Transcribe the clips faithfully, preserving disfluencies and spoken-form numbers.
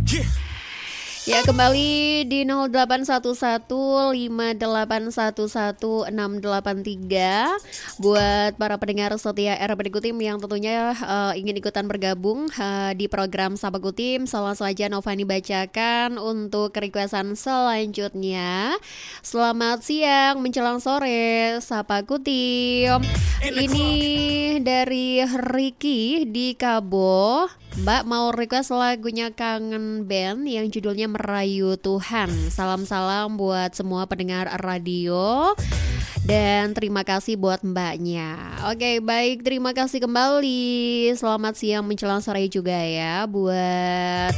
Ya, kembali di nol delapan satu satu lima delapan satu satu enam delapan tiga buat para pendengar setia R P D Kutim yang tentunya uh, ingin ikutan bergabung uh, di program Sapa Kutim. Langsung saja Novani bacakan untuk requestan selanjutnya. Selamat siang menjelang sore Sapa Kutim. Ini dari Ricky di Kabo. Mbak mau request lagunya Kangen Band yang judulnya Merayu Tuhan. Salam-salam buat semua pendengar radio dan terima kasih buat mbaknya. Oke, baik, terima kasih kembali. Selamat siang menjelang sore juga ya buat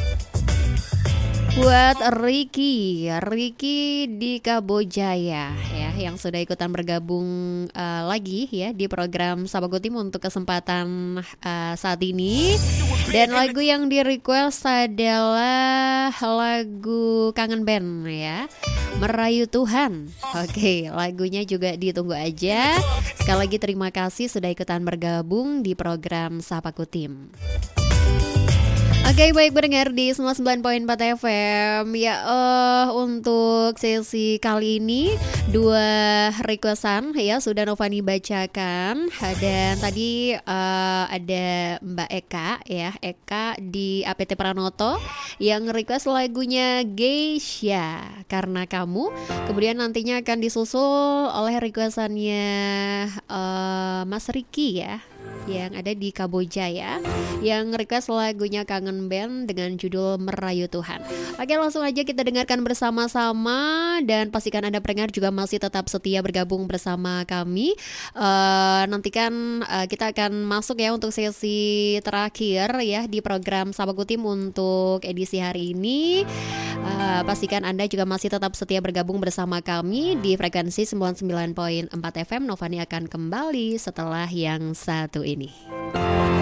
buat Ricky, Ricky di Kabojaya ya, yang sudah ikutan bergabung uh, lagi ya di program Sapa Kutim untuk kesempatan uh, saat ini. Dan lagu yang di request adalah lagu Kangen Band ya, Merayu Tuhan. Oke, lagunya juga ditunggu aja. Sekali lagi terima kasih sudah ikutan bergabung di program Sapa Kutim. Oke, baik pendengar di sembilan puluh sembilan koma empat F M. Ya, uh, untuk sesi kali ini dua requestan ya sudah Novani bacakan. Dan tadi uh, ada Mbak Eka ya, Eka di A P T Pranoto yang request lagunya Geisha Karena Kamu. Kemudian nantinya akan disusul oleh requestannya uh, Mas Riki ya, yang ada di Kabojaya, yang request lagunya Kangen Band dengan judul Merayu Tuhan. Oke, langsung aja kita dengarkan bersama-sama. Dan pastikan Anda pendengar juga masih tetap setia bergabung bersama kami. uh, Nantikan uh, kita akan masuk ya untuk sesi terakhir ya di program Sapa Kutim untuk edisi hari ini. uh, Pastikan Anda juga masih tetap setia bergabung bersama kami di frekuensi sembilan puluh sembilan koma empat F M. Novani akan kembali setelah yang satu ini.